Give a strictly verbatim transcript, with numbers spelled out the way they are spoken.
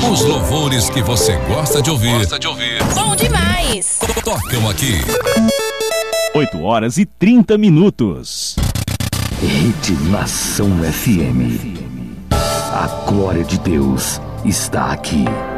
Os louvores que você gosta de ouvir. Gosta de ouvir. Bom demais. Tocam aqui. oito horas e trinta minutos. Rede Nação F M. A glória de Deus está aqui.